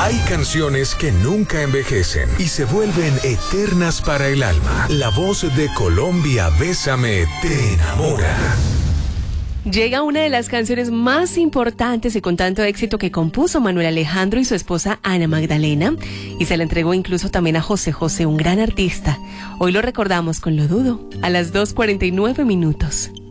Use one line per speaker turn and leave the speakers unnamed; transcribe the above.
Hay canciones que nunca envejecen y se vuelven eternas para el alma. La voz de Colombia, Bésame, te enamora.
Llega una de las canciones más importantes y con tanto éxito que compuso Manuel Alejandro y su esposa Ana Magdalena, y se la entregó incluso también a José José, un gran artista. Hoy lo recordamos con Lo Dudo, a las 2:49 minutos.